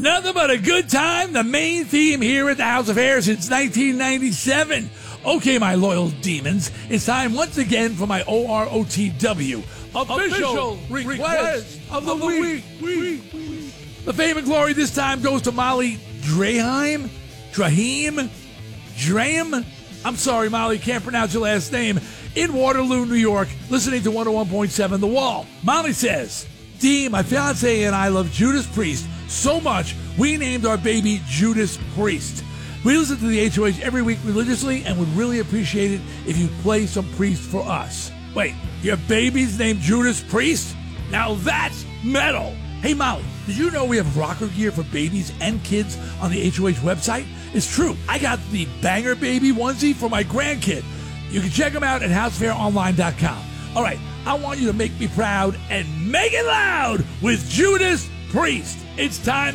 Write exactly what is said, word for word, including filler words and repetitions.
Nothing but a good time, the main theme here at the House of Hair since nineteen ninety-seven. Okay, my loyal demons, it's time once again for my O R O T W, official, official request, request of the, of the week. week. week. The fame and glory this time goes to Molly Draheim, Draheim, Drahem. I'm sorry, Molly, can't pronounce your last name. In Waterloo, New York, listening to one oh one point seven The Wall. Molly says, Dee, my fiance and I love Judas Priest so much, we named our baby Judas Priest. We listen to the H O H every week religiously and would really appreciate it if you play some Priest for us. Wait, your baby's named Judas Priest? Now that's metal. Hey, Molly, did you know we have rocker gear for babies and kids on the H O H website? It's true. I got the Banger Baby onesie for my grandkid. You can check them out at house fair online dot com. All right, I want you to make me proud and make it loud with Judas Priest. It's time